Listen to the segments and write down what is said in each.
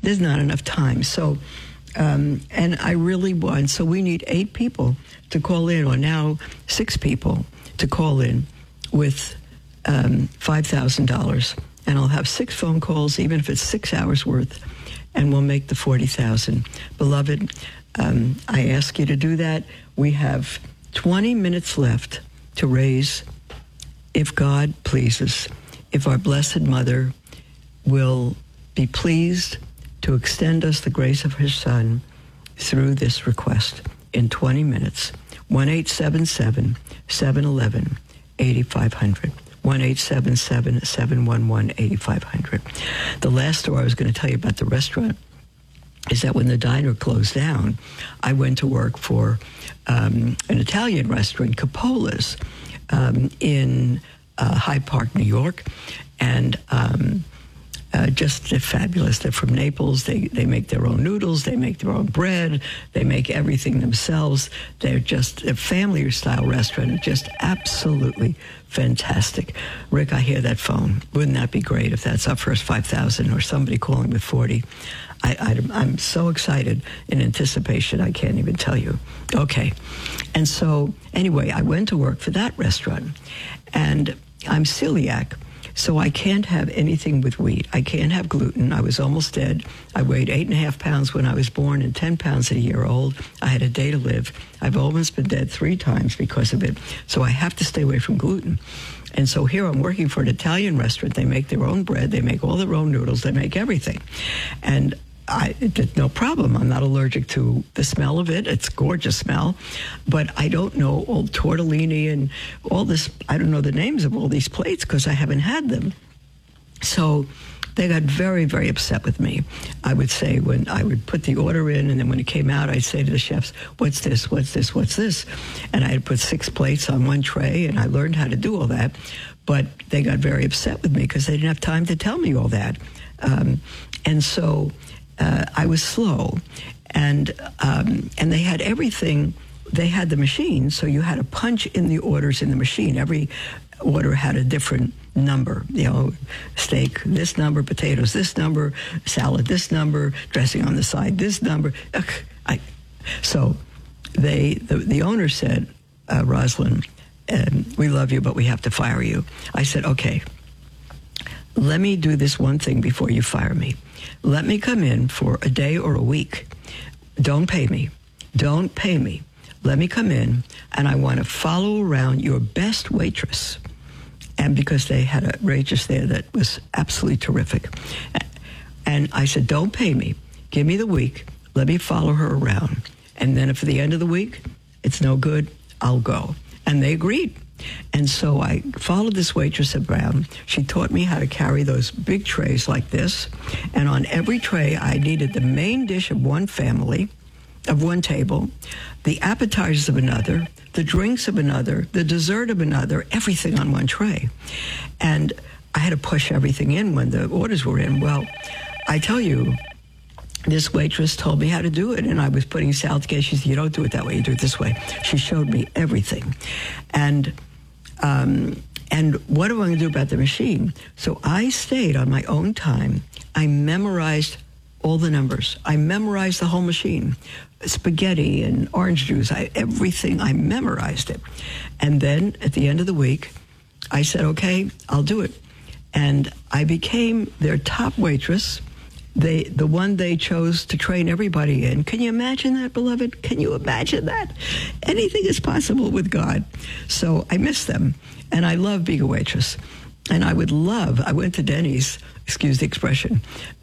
there's not enough time. So, and I really want, so we need 8 people to call in, or now 6 people to call in with $5,000. And I'll have 6 phone calls, even if it's 6 hours worth, and we'll make the $40,000. Beloved, I ask you to do that. We have 20 minutes left to raise, if God pleases, if our Blessed Mother will be pleased to extend us the grace of her Son through this request in 20 minutes. 1-877-711-8500. 1-877-711-8500. The last story I was going to tell you about the restaurant is that when the diner closed down, I went to work for an Italian restaurant, Capola's, in Hyde Park, New York, and just fabulous. They're from Naples. They make their own noodles. They make their own bread. They make everything themselves. They're just a family-style restaurant, just absolutely fantastic. Rick, I hear that phone. Wouldn't that be great if that's our first 5,000 or somebody calling with 40? I'm so excited in anticipation, I can't even tell you. Okay. And so, anyway, I went to work for that restaurant, and I'm celiac, so I can't have anything with wheat. I can't have gluten. I was almost dead. I weighed 8.5 pounds when I was born and 10 pounds a year old. I had a day to live. I've almost been dead 3 times because of it, so I have to stay away from gluten. And so here I'm working for an Italian restaurant. They make their own bread. They make all their own noodles. They make everything. And no problem. I'm not allergic to the smell of it. It's a gorgeous smell. But I don't know old tortellini and all this. I don't know the names of all these plates because I haven't had them. So they got very, very upset with me. I would say when I would put the order in, and then when it came out, I'd say to the chefs, what's this, what's this, what's this? And I'd put 6 plates on one tray, and I learned how to do all that. But they got very upset with me because they didn't have time to tell me all that. And so I was slow, and they had everything. They had the machine, so you had to punch in the orders in the machine. Every order had a different number. You know, steak this number, potatoes this number, salad this number, dressing on the side this number. So the owner said, Rosalind, we love you, but we have to fire you. I said, okay, let me do this one thing before you fire me. Let me come in for a day or a week. Don't pay me. Don't pay me. Let me come in, and I want to follow around your best waitress. And because they had a waitress there that was absolutely terrific. And I said, don't pay me. Give me the week. Let me follow her around. And then if at the end of the week it's no good, I'll go. And they agreed. And so I followed this waitress around. She taught me how to carry those big trays like this. And on every tray, I needed the main dish of one family, of one table, the appetizers of another, the drinks of another, the dessert of another, everything on one tray. And I had to push everything in when the orders were in. Well, I tell you, this waitress told me how to do it, and I was putting salad together. She said, you don't do it that way, you do it this way. She showed me everything. And what am I going to do about the machine? So I stayed on my own time. I memorized all the numbers. I memorized the whole machine. Spaghetti and orange juice, everything, I memorized it. And then at the end of the week, I said, okay, I'll do it. And I became their top waitress, the one they chose to train everybody in. Can you imagine that, beloved? Can you imagine that? Anything is possible with God. So I miss them, and I love being a waitress. And I went to Denny's, excuse the expression.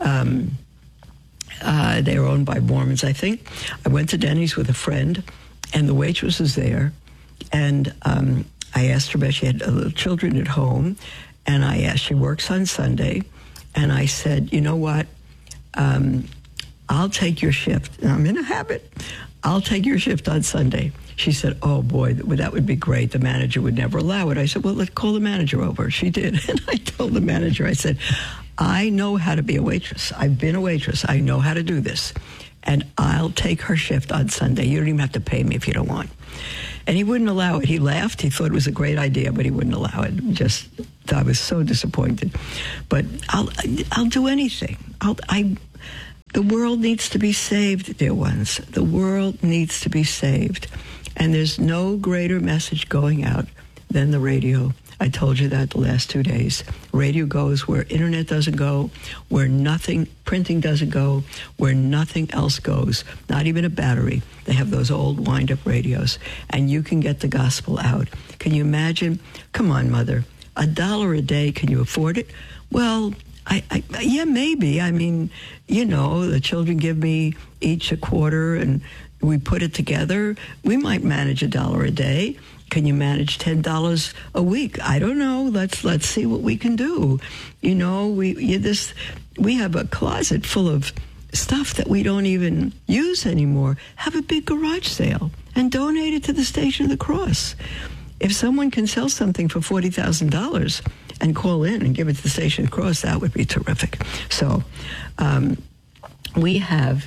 They were owned by Mormons, I think. I went to Denny's with a friend, and the waitress was there. And I asked her about, she had little children at home, and I asked, she works on Sunday, and I said, you know what? I'll take your shift. And I'm in a habit. I'll take your shift on Sunday. She said, oh, boy, that would be great. The manager would never allow it. I said, well, let's call the manager over. She did. And I told the manager, I said, I know how to be a waitress. I've been a waitress. I know how to do this. And I'll take her shift on Sunday. You don't even have to pay me if you don't want. And he wouldn't allow it. He laughed. He thought it was a great idea, but he wouldn't allow it. I was so disappointed. But I'll do anything. The world needs to be saved, dear ones. The world needs to be saved. And there's no greater message going out than the radio. I told you that the last 2 days. Radio goes where internet doesn't go, where nothing, printing doesn't go, where nothing else goes, not even a battery. They have those old wind-up radios, and you can get the gospel out. Can you imagine? Come on, Mother. $1 a day, can you afford it? Well, yeah, maybe. I mean, you know, the children give me each a quarter, and we put it together. We might manage $1 a day. Can you manage $10 a week? I don't know. Let's see what we can do. You know, we have a closet full of stuff that we don't even use anymore. Have a big garage sale and donate it to the Station of the Cross. If someone can sell something for $40,000 and call in and give it to the Station of the Cross, that would be terrific. So we have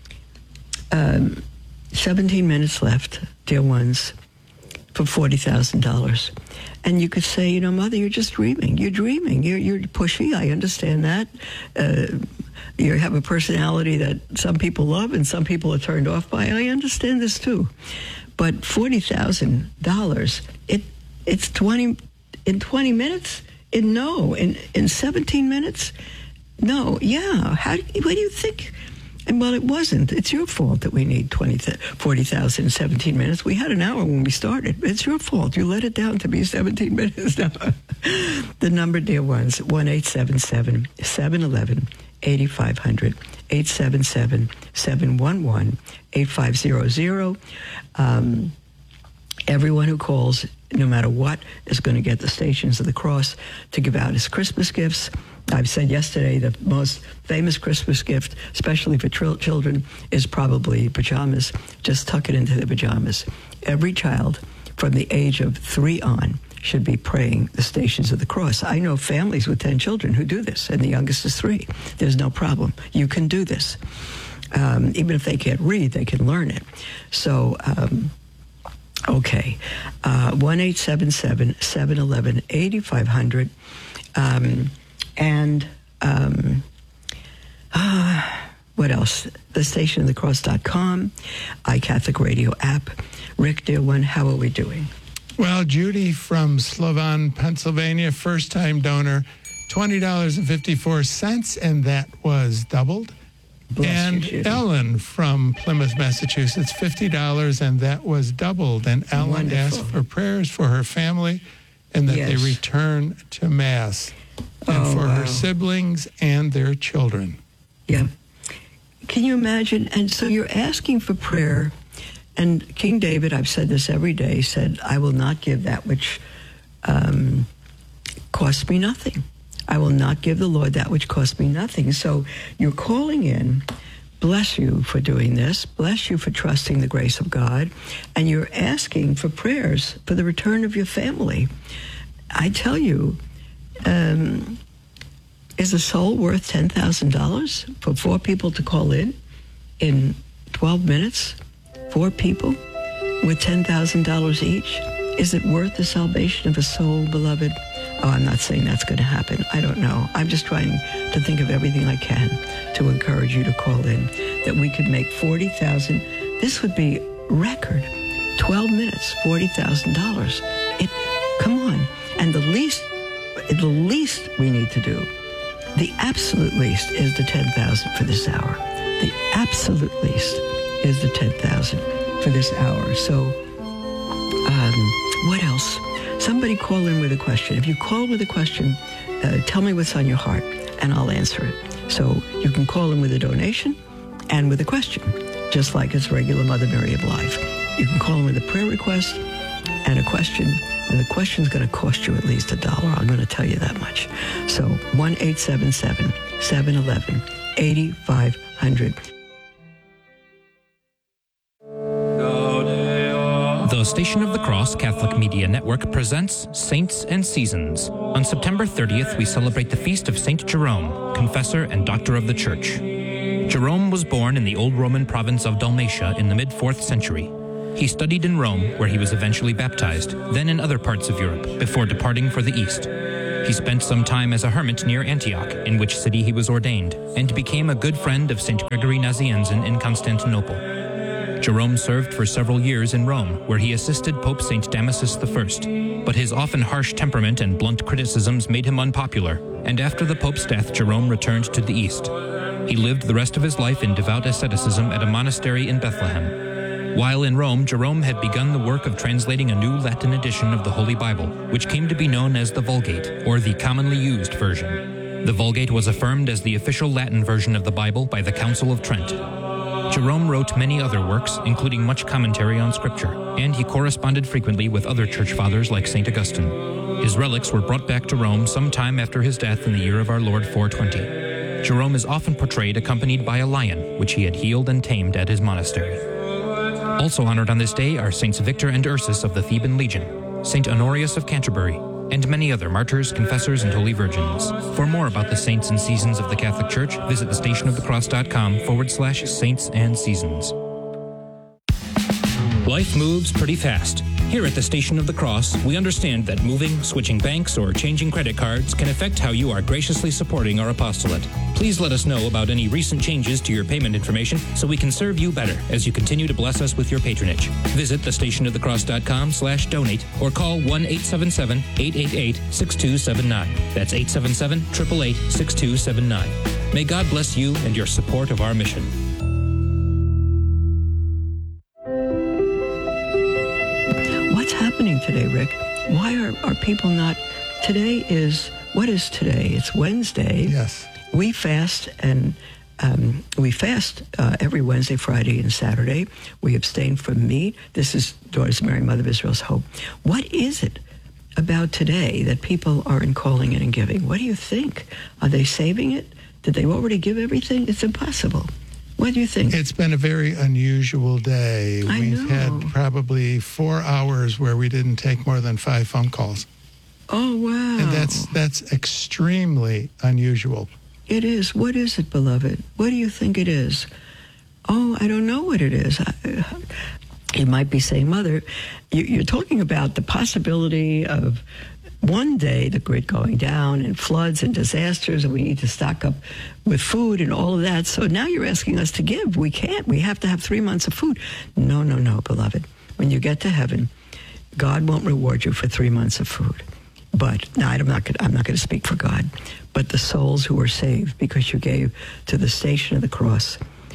17 minutes left, dear ones, for $40,000. And you could say, you know, Mother, you're just dreaming. You're dreaming. You're pushy. I understand that. You have a personality that some people love and some people are turned off by. I understand this too. But $40,000, it's 20 in 20 minutes? In 17 minutes? No. Yeah. What do you think? And well, it wasn't. It's your fault that we need 40,000 in 17 minutes. We had an hour when we started. It's your fault. You let it down to be 17 minutes now. The number, dear ones, 1-877-711-8500, 877-711-8500. Everyone who calls, no matter what, is going to get the Stations of the Cross to give out as Christmas gifts. I've said yesterday the most famous Christmas gift, especially for children, is probably pajamas. Just tuck it into the pajamas. Every child from the age of 3 on should be praying the Stations of the Cross. I know families with 10 children who do this, and the youngest is 3. There's no problem. You can do this. Even if they can't read, they can learn it. So, okay. 1-877-711-8500. And what else? TheStationOfTheCross.com, iCatholic Radio app. Rick, dear one, how are we doing? Well, Judy from Slovan, Pennsylvania, first-time donor, $20.54, and that was doubled. Bless you, Ellen from Plymouth, Massachusetts, $50, and that was doubled. And Ellen Wonderful. asked for prayers for her family and that they return to Mass. And for her siblings and their children. Yeah. Can you imagine? And so you're asking for prayer. And King David, I've said this every day, said, I will not give that which costs me nothing. I will not give the Lord that which costs me nothing. So you're calling in. Bless you for doing this. Bless you for trusting the grace of God. And you're asking for prayers for the return of your family. I tell you, is a soul worth $10,000 for 4 people to call in 12 minutes? 4 people with $10,000 each? Is it worth the salvation of a soul, beloved? Oh, I'm not saying that's going to happen. I don't know. I'm just trying to think of everything I can to encourage you to call in, that we could make $40,000. This would be record. 12 minutes, $40,000. Come on. And the least we need to do, the absolute least, is the $10,000 for this hour. The absolute least is the $10,000 for this hour. So, what else? Somebody call in with a question. If you call with a question, tell me what's on your heart, and I'll answer it. So you can call in with a donation and with a question, just like it's regular Mother Mary of Life. You can call in with a prayer request and a question. And the question's going to cost you at least $1. I'm going to tell you that much. So 1-877-711-8500. The Station of the Cross Catholic Media Network presents Saints and Seasons. On September 30th, we celebrate the feast of Saint Jerome, confessor and doctor of the Church. Jerome was born in the old Roman province of Dalmatia in the mid-4th century. He studied in Rome, where he was eventually baptized, then in other parts of Europe, before departing for the East. He spent some time as a hermit near Antioch, in which city he was ordained, and became a good friend of St. Gregory Nazianzen in Constantinople. Jerome served for several years in Rome, where he assisted Pope St. Damasus I, but his often harsh temperament and blunt criticisms made him unpopular, and after the Pope's death, Jerome returned to the East. He lived the rest of his life in devout asceticism at a monastery in Bethlehem. While in Rome, Jerome had begun the work of translating a new Latin edition of the Holy Bible, which came to be known as the Vulgate, or the commonly used version. The Vulgate was affirmed as the official Latin version of the Bible by the Council of Trent. Jerome wrote many other works, including much commentary on Scripture, and he corresponded frequently with other church fathers like St. Augustine. His relics were brought back to Rome sometime after his death in the year of our Lord 420. Jerome is often portrayed accompanied by a lion, which he had healed and tamed at his monastery. Also honored on this day are Saints Victor and Ursus of the Theban Legion, St. Honorius of Canterbury, and many other martyrs, confessors, and holy virgins. For more about the saints and seasons of the Catholic Church, visit thestationofthecross.com/saints and seasons. Life moves pretty fast. Here at the Station of the Cross, we understand that moving, switching banks, or changing credit cards can affect how you are graciously supporting our apostolate. Please let us know about any recent changes to your payment information so we can serve you better as you continue to bless us with your patronage. Visit thestationofthecross.com/donate or call 1-877-888-6279. That's 877-888-6279. May God bless you and your support of our mission. Happening today, Rick? Why are people not? Today is, what is today? It's Wednesday. Yes. We fast, and every Wednesday, Friday, and Saturday. We abstain from meat. This is Daughters of Mary, Mother of Israel's Hope. What is it about today that people aren't calling in and giving? What do you think? Are they saving it? Did they already give everything? It's impossible. What do you think? It's been a very unusual day. We've had probably 4 hours where we didn't take more than 5 phone calls. Oh, wow. And that's extremely unusual. It is. What is it, beloved? What do you think it is? Oh, I don't know what it is. You might be saying, Mother, you're talking about the possibility of one day the grid going down and floods and disasters, and we need to stock up with food and all of that. So now you're asking us to give. We can't. We have to have 3 months of food. No, beloved. When you get to heaven, God won't reward you for 3 months of food. But now I'm not going to speak for God, but the souls who were saved because you gave to the Station of the Cross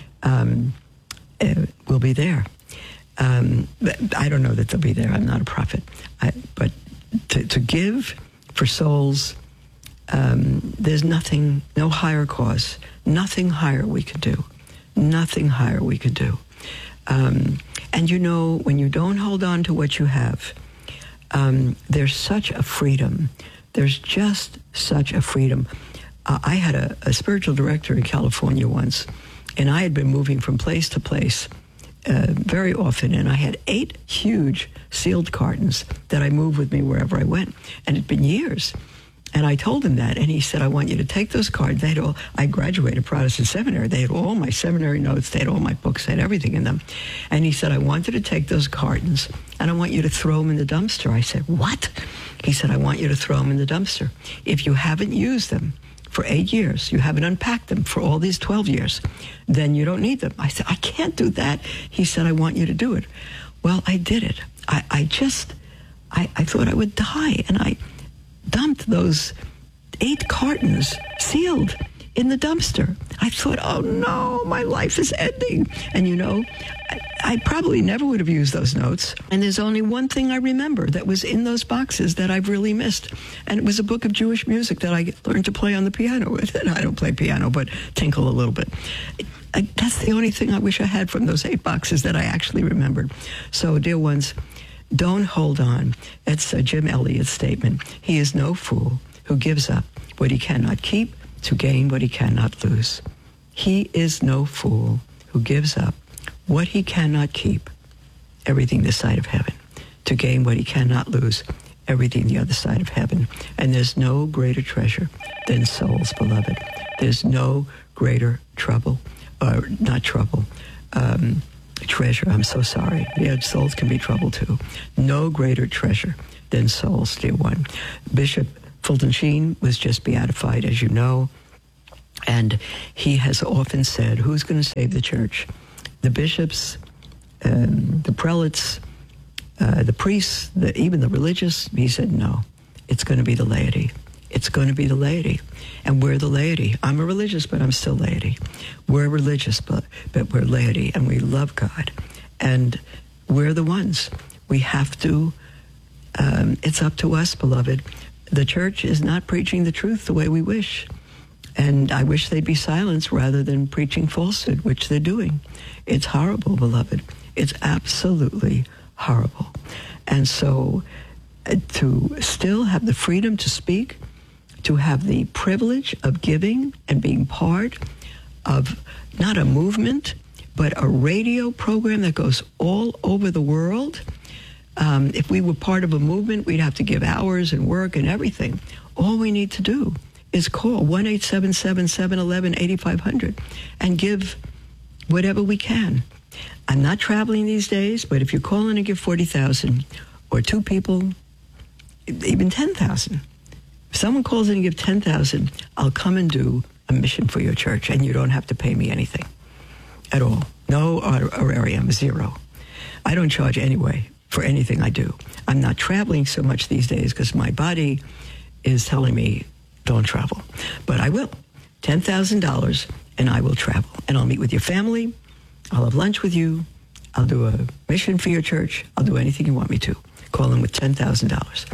will be there. I don't know that they'll be there. I'm not a prophet, but to give for souls, there's nothing, no higher cause, nothing higher we could do, nothing higher we could do. And you know, when you don't hold on to what you have, there's such a freedom. There's just such a freedom. I had a spiritual director in California once, and I had been moving from place to place very often, and I had 8 huge sealed cartons that I moved with me wherever I went, and it'd been years. And I told him that, and he said, I want you to take those cards. I graduated Protestant seminary. They had all my seminary notes. They had all my books. They had everything in them. And he said, I want you to take those cartons, and I want you to throw them in the dumpster. I said, what? He said, I want you to throw them in the dumpster. If you haven't used them for 8 years, you haven't unpacked them for all these 12 years, then you don't need them. I said, I can't do that. He said, I want you to do it. Well, I did it. I thought I would die, and I dumped those 8 cartons sealed in the dumpster. I thought, oh no, my life is ending. And you know, I probably never would have used those notes. And there's only one thing I remember that was in those boxes that I've really missed. And it was a book of Jewish music that I learned to play on the piano with. And I don't play piano, but tinkle a little bit. That's the only thing I wish I had from those 8 boxes that I actually remembered. So, dear ones, don't hold on. It's Jim Elliot's statement. He is no fool who gives up what he cannot keep to gain what he cannot lose. He is no fool who gives up what he cannot keep, everything this side of heaven, to gain what he cannot lose, everything the other side of heaven. And there's no greater treasure than souls, beloved. There's no greater treasure. I'm so sorry. Yeah, souls can be trouble too. No greater treasure than souls, dear one. Bishop Fulton Sheen was just beatified, as you know, and he has often said, who's going to save the church? The bishops, the prelates, the priests, even the religious? He said, no, it's going to be the laity. It's going to be the laity. And we're the laity. I'm a religious, but I'm still laity. We're religious, but we're laity, and we love God. And we're the ones. We have to, it's up to us, beloved. The church is not preaching the truth the way we wish. And I wish they'd be silenced rather than preaching falsehood, which they're doing. It's horrible, beloved. It's absolutely horrible. And so to still have the freedom to speak, to have the privilege of giving and being part of not a movement, but a radio program that goes all over the world. If we were part of a movement, we'd have to give hours and work and everything. All we need to do is call 1-877-711-8500 and give whatever we can. I'm not traveling these days, but if you call in and give 40,000 or two people, even 10,000, if someone calls in and give 10,000, I'll come and do a mission for your church, and you don't have to pay me anything at all. No honorarium, zero. I don't charge anyway for anything I do. I'm not traveling so much these days because my body is telling me don't travel. But I will. $10,000 and I will travel. And I'll meet with your family. I'll have lunch with you. I'll do a mission for your church. I'll do anything you want me to. Call in with $10,000.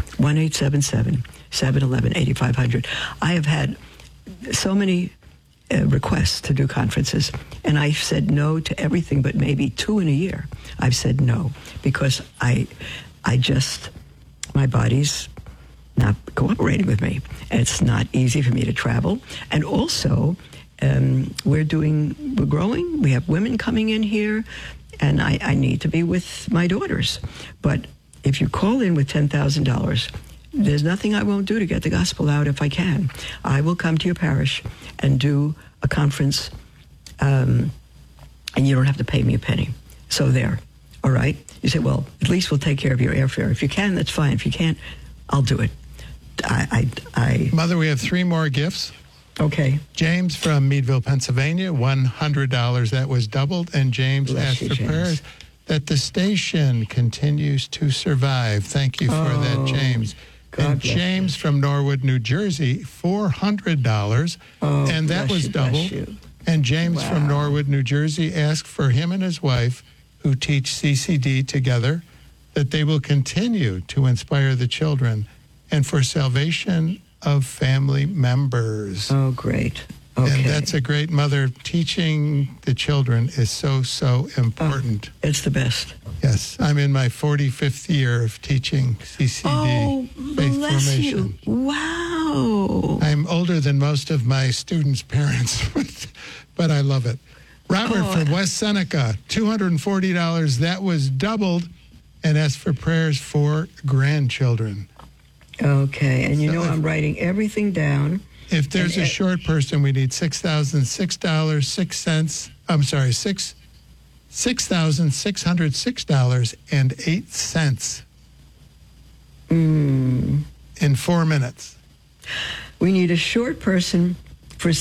1-877-711-8500. I have had so many requests to do conferences, and I've said no to everything but maybe 2 in a year. I've said no because I just, my body's not cooperating with me. It's not easy for me to travel. And also, we're growing. We have women coming in here, and I need to be with my daughters. But if you call in with $10,000, there's nothing I won't do to get the gospel out if I can. I will come to your parish and do a conference, and you don't have to pay me a penny. So there, all right? You say, well, at least we'll take care of your airfare. If you can, that's fine. If you can't, I'll do it. Mother, we have 3 more gifts. Okay. James from Meadville, Pennsylvania, $100. That was doubled. And James asked for prayers that the station continues to survive. Thank you for that, James. God and James from Norwood, New Jersey, $400. And that was doubled. And James from Norwood, New Jersey, asked for him and his wife, who teach CCD together, that they will continue to inspire the children and for salvation of family members. Oh, great. Okay. And that's a great, Mother. Teaching the children is so, so important. It's the best. Yes. I'm in my 45th year of teaching CCD faith formation. You. Wow. I'm older than most of my students' parents, but I love it. Robert from West Seneca, $240. That was doubled, and asked for prayers for grandchildren. Okay. And you know I'm writing everything down. If there's a short person, we need $6,606. I'm sorry, $6,606.08 in 4 minutes. We need a short person for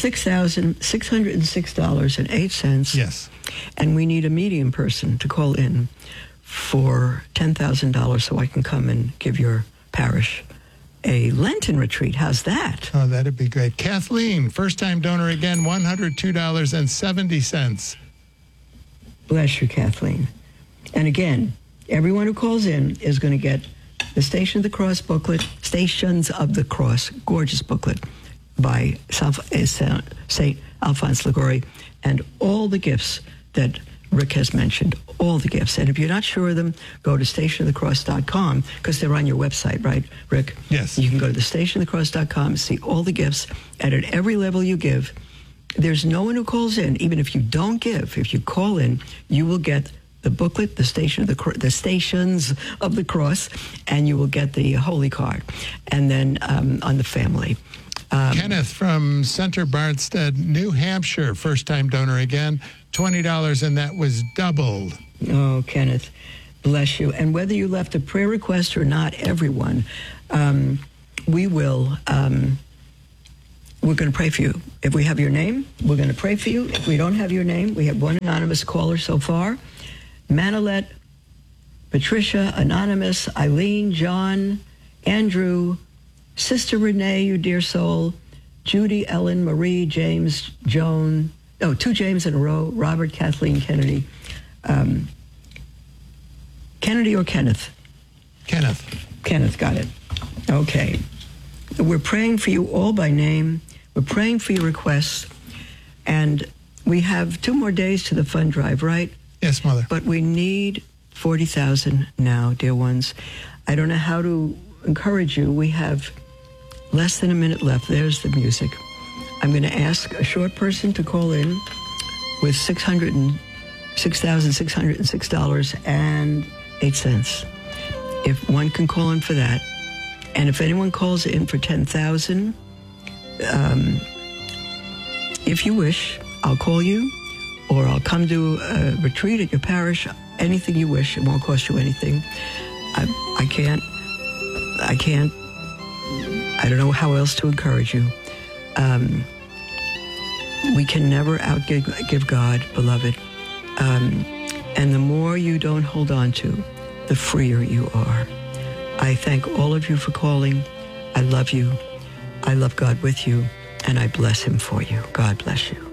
$6,606.08. Yes. And we need a medium person to call in for $10,000 so I can come and give your parish a Lenten retreat. How's that? Oh, that'd be great. Kathleen, first-time donor again, $102.70. Bless you, Kathleen. And again, everyone who calls in is going to get the Station of the Cross booklet, Stations of the Cross, gorgeous booklet by St. Alphonse Liguori, and all the gifts that Rick has mentioned, all the gifts. And if you're not sure of them, go to stationofthecross.com, because they're on your website, right, Rick? Yes. You can go to the stationofthecross.com, see all the gifts, and at every level you give, there's no one who calls in. Even if you don't give, if you call in, you will get the booklet, the Stations of the Cross, and you will get the Holy Card. And then on the family. Kenneth from Center Barnstead, New Hampshire, first-time donor again, $20, and that was doubled. Oh, Kenneth, bless you. And whether you left a prayer request or not, everyone, we will, we're going to pray for you. If we have your name, we're going to pray for you. If we don't have your name, we have one anonymous caller so far. Manolette, Patricia, Anonymous, Eileen, John, Andrew, Sister Renee, you dear soul, Judy, Ellen, Marie, James, Joan, two James in a row, Robert, Kathleen, Kennedy. Kennedy or Kenneth? Kenneth. Kenneth, got it. Okay. We're praying for you all by name. We're praying for your requests. And we have 2 more days to the fund drive, right? Yes, Mother. But we need 40,000 now, dear ones. I don't know how to encourage you. We have less than a minute left. There's the music. I'm going to ask a short person to call in with $6,606.08. If one can call in for that. And if anyone calls in for 10,000, if you wish, I'll call you, or I'll come to a retreat at your parish. Anything you wish. It won't cost you anything. I don't know how else to encourage you. We can never outgive God, beloved. And the more you don't hold on to, the freer you are. I thank all of you for calling. I love you. I love God with you, and I bless him for you. God bless you.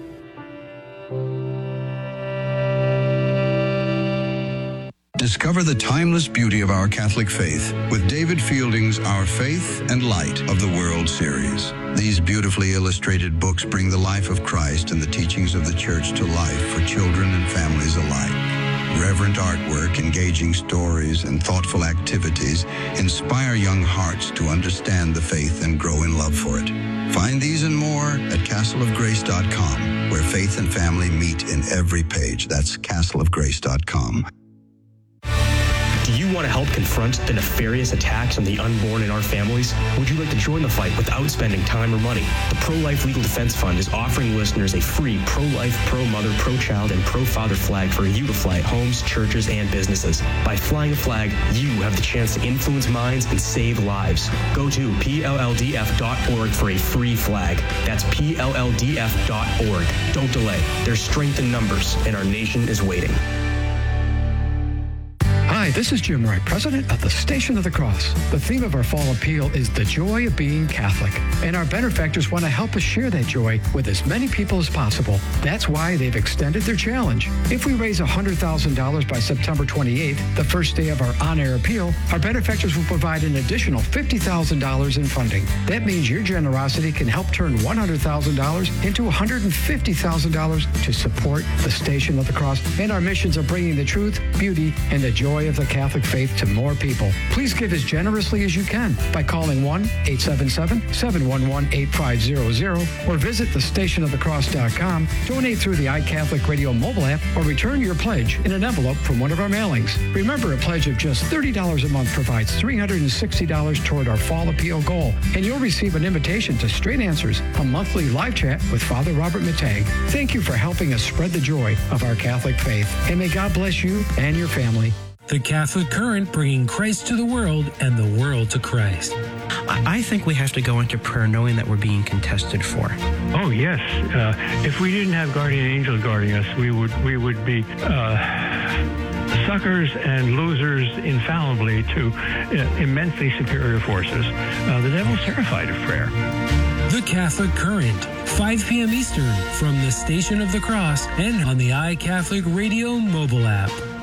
Discover the timeless beauty of our Catholic faith with David Fielding's Our Faith and Light of the World series. These beautifully illustrated books bring the life of Christ and the teachings of the Church to life for children and families alike. Reverent artwork, engaging stories, and thoughtful activities inspire young hearts to understand the faith and grow in love for it. Find these and more at castleofgrace.com, where faith and family meet in every page. That's castleofgrace.com. Do you want to help confront the nefarious attacks on the unborn in our families? Would you like to join the fight without spending time or money? The Pro-Life Legal Defense Fund is offering listeners a free pro-life, pro-mother, pro-child, and pro-father flag for you to fly at homes, churches, and businesses. By flying a flag, you have the chance to influence minds and save lives. Go to PLLDF.org for a free flag. That's PLLDF.org. Don't delay. There's strength in numbers, and our nation is waiting. Hi, this is Jim Wright, president of the Station of the Cross. The theme of our fall appeal is the joy of being Catholic, and our benefactors want to help us share that joy with as many people as possible. That's why they've extended their challenge. If we raise $100,000 by September 28th, the first day of our on-air appeal, our benefactors will provide an additional $50,000 in funding. That means your generosity can help turn $100,000 into $150,000 to support the Station of the Cross and our missions of bringing the truth, beauty, and the joy of the Catholic faith to more people. Please give as generously as you can by calling 1-877-711-8500 or visit thestationofthecross.com, donate through the iCatholic Radio mobile app, or return your pledge in an envelope from one of our mailings. Remember, a pledge of just $30 a month provides $360 toward our fall appeal goal, and you'll receive an invitation to Straight Answers, a monthly live chat with Father Robert Matag. Thank you for helping us spread the joy of our Catholic faith, and may God bless you and your family. The Catholic Current, bringing Christ to the world and the world to Christ. I think we have to go into prayer knowing that we're being contested for. Oh, yes. If we didn't have guardian angels guarding us, we would be suckers and losers infallibly to immensely superior forces. The devil's terrified of prayer. The Catholic Current, 5 p.m. Eastern, from the Station of the Cross and on the iCatholic Radio mobile app.